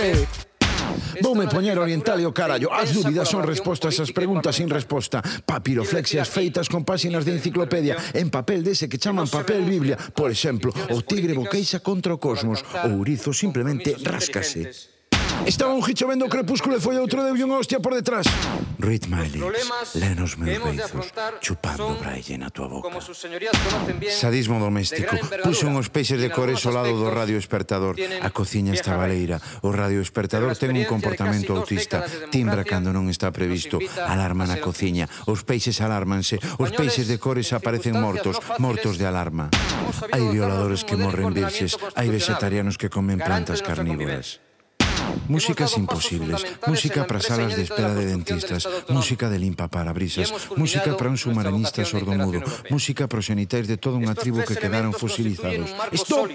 Joder! Voume poñer oriental e o carallo. As dúbidas son respostas, as preguntas sin resposta. Papiroflexias feitas con páxinas de enciclopedia en papel dese que chaman papel biblia. Por exemplo, o tigre boqueixa contra o cosmos. O ourizo simplemente ráscase. Estaba un gicho vendo o crepúsculo e foi outro deulle unha hostia por detrás. Read my lips, lenos meus beizos, chupando braille na tua boca. Sadismo doméstico. Puxo uns peixes de cores ao lado do radioespertador. A cociña está baleira. O radioespertador ten un comportamento autista. Timbra cando non está previsto. Alarma na cociña. Os peixes alármanse. Os peixes de cores aparecen mortos. Mortos de alarma. Hai violadores que morren virxes. Hai vegetarianos que comen plantas carnívoras. Músicas imposibles, música para salas de espera de dentistas, música de limpa parabrisas, música para un submarinista sordomudo, música para os xenitais de toda unha tribu que quedaron fosilizados. Stop!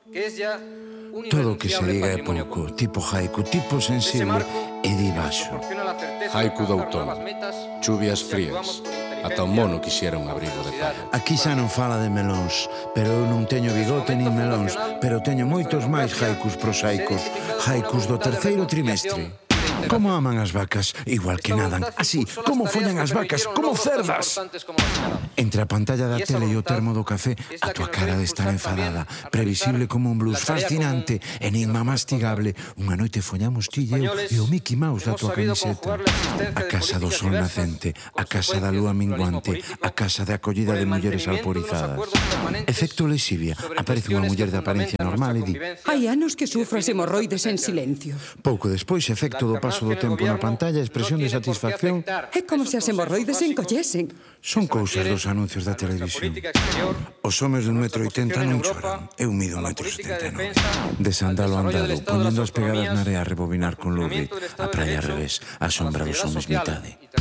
Todo o que se diga é pouco, tipo haiku, tipo sensible e di baixo. Haiku do outono, chuvias frías, ata un mono quixera un abrigo de palo. Aquí xa non fala de melóns, pero eu non teño bigote nin melóns, pero teño moitos máis haikus prosaicos, haikus do terceiro trimestre. Como aman as vacas, igual que nadan, así, como follan as vacas, como cerdas. Entre a pantalla da tele e o termo do café, a tua cara de estar enfadada, previsible como un blues, fascinante, enigma mastigable. Unha noite follamos ti e eu e o Mickey Mouse da tua camiseta. A casa do sol nacente, a casa da lúa minguante, a casa de acollida de mulleres alporizadas. Efecto lexivia, aparece unha muller de apariencia normal e di: hai anos que sufras hemorroides en silencio. Pouco despois, efecto do paso do tempo na pantalla, expresión de satisfacción. É como se as hemorroides se encollesen. Son cousas dos anuncios da televisión. Os homes dun 1,80 m non choran. Eu mido 1,79 m. De sandalo andado, poñendo as pegadas na area a rebobinar con Lou Reed. A praia ao revés, a sombra dos homes mitade.